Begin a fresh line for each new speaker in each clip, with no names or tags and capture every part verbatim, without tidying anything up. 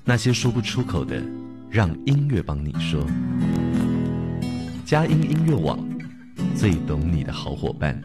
那些说不出口的，让音乐帮你说。佳音音乐网，最懂你的好伙伴。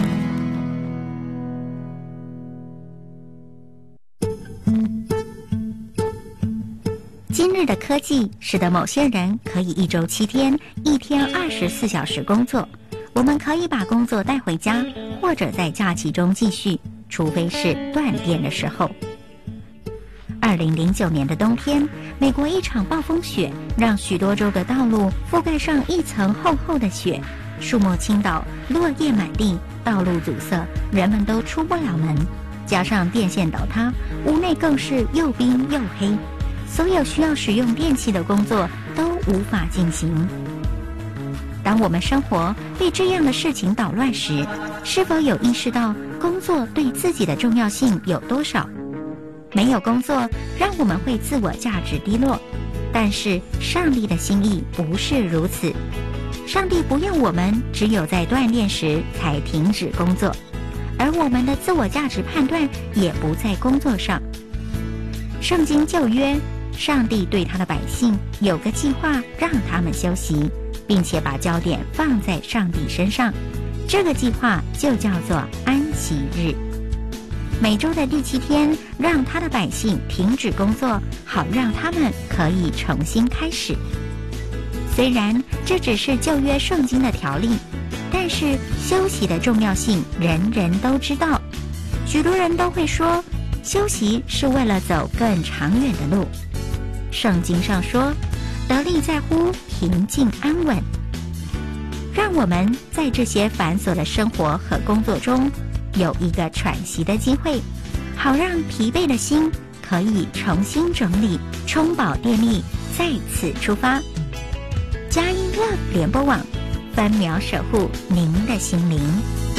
今日的科技使得某些人可以一周七天，一天二十四小时工作。我们可以把工作带回家，或者在假期中继续，除非是断电的时候。二零零九年的冬天，美国一场暴风雪让许多州的道路覆盖上一层厚厚的雪，树木倾倒，落叶满地，道路阻塞，人们都出不了门。加上电线倒塌，屋内更是又冰又黑，所有需要使用电器的工作都无法进行。当我们生活被这样的事情捣乱时，是否有意识到工作对自己的重要性有多少？没有工作让我们会自我价值低落，但是上帝的心意不是如此。上帝不要我们只有在锻炼时才停止工作，而我们的自我价值判断也不在工作上。圣经旧约，上帝对他的百姓有个计划，让他们休息，并且把焦点放在上帝身上。这个计划就叫做安息日。每周的第七天，让他的百姓停止工作，好让他们可以重新开始。虽然这只是旧约圣经的条例，但是休息的重要性人人都知道。许多人都会说，休息是为了走更长远的路。圣经上说，得力在乎平静安稳。让我们在这些繁琐的生活和工作中有一个喘息的机会，好让疲惫的心可以重新整理，充饱电力，再次出发。佳音 Love 联播网，分秒守护您的心灵。